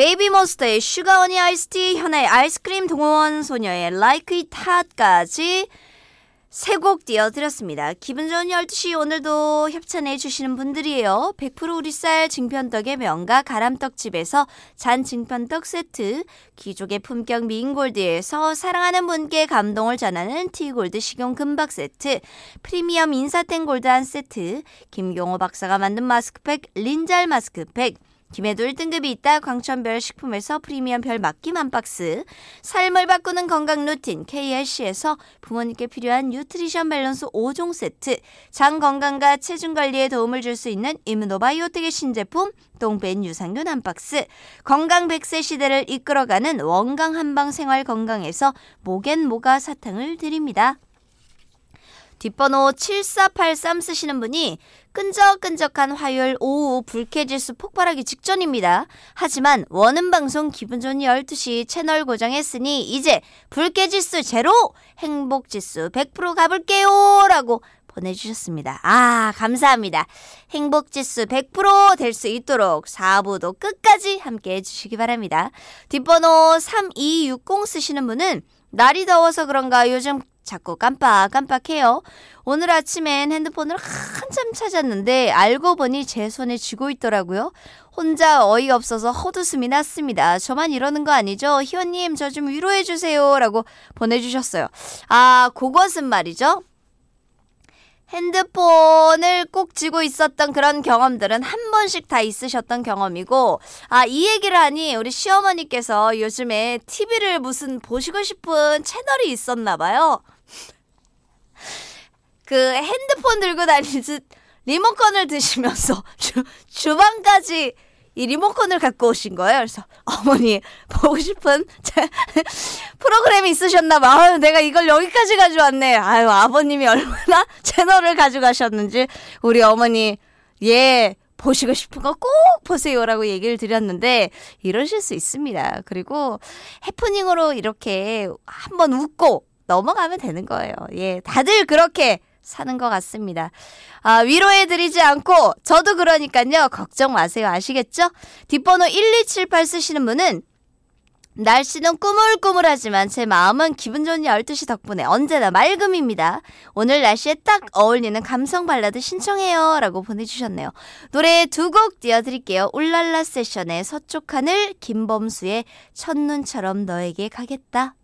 베이비몬스터의 슈가 허니 아이스티, 현아의 아이스크림, 동원 소녀의 Like It Hot까지 세 곡 띄워드렸습니다. 기분 좋은 12시 오늘도 협찬해 주시는 분들이에요. 100% 우리쌀 증편떡의 명가 가람떡집에서 잔 증편떡 세트, 귀족의 품격 미인골드에서 사랑하는 분께 감동을 전하는 티골드 식용 금박 세트, 프리미엄 인사땡 골드 한 세트, 김용호 박사가 만든 마스크팩 린잘 마스크팩, 김해도 1등급이 있다 광천별 식품에서 프리미엄 별 맡김 한 박스, 삶을 바꾸는 건강 루틴 KRC에서 부모님께 필요한 뉴트리션 밸런스 5종 세트, 장 건강과 체중 관리에 도움을 줄 수 있는 이뮤노바이오텍의 신제품 똥벤 유산균 한 박스, 건강 100세 시대를 이끌어가는 원강 한방 생활 건강에서 모겐모가 사탕을 드립니다. 뒷번호 7483 쓰시는 분이 끈적끈적한 화요일 오후 불쾌지수 폭발하기 직전입니다. 하지만 원음 방송 기분 좋은 12시 채널 고정했으니 이제 불쾌지수 제로, 행복지수 100% 가볼게요 라고 보내주셨습니다. 감사합니다. 행복지수 100% 될 수 있도록 4부도 끝까지 함께 해주시기 바랍니다. 뒷번호 3260 쓰시는 분은 날이 더워서 그런가 요즘 자꾸 깜빡깜빡해요. 오늘 아침엔 핸드폰을 한참 찾았는데 알고 보니 제 손에 쥐고 있더라고요. 혼자 어이없어서 헛웃음이 났습니다. 저만 이러는 거 아니죠? 희원님 저 좀 위로해주세요 라고 보내주셨어요. 그것은 말이죠. 핸드폰을 꼭 쥐고 있었던 그런 경험들은 한 번씩 다 있으셨던 경험이고, 이 얘기를 하니 우리 시어머니께서 요즘에 TV를 무슨 보시고 싶은 채널이 있었나 봐요. 그 핸드폰 들고 다니듯 리모컨을 드시면서 주방까지 이 리모컨을 갖고 오신 거예요. 그래서 어머니 보고 싶은 프로그램이 있으셨나 봐. 내가 이걸 여기까지 가져왔네. 아버님이 얼마나 채널을 가져가셨는지 우리 어머니 보시고 싶은 거 꼭 보세요라고 얘기를 드렸는데 이러실 수 있습니다. 그리고 해프닝으로 이렇게 한번 웃고 넘어가면 되는 거예요. 다들 그렇게 사는 것 같습니다. 위로해드리지 않고 저도 그러니까요. 걱정 마세요. 아시겠죠? 뒷번호 1278 쓰시는 분은 날씨는 꾸물꾸물하지만 제 마음은 기분 좋은 12시 덕분에 언제나 맑음입니다. 오늘 날씨에 딱 어울리는 감성 발라드 신청해요 라고 보내주셨네요. 노래 두 곡 띄워드릴게요. 울랄라 세션의 서쪽 하늘, 김범수의 첫눈처럼 너에게 가겠다.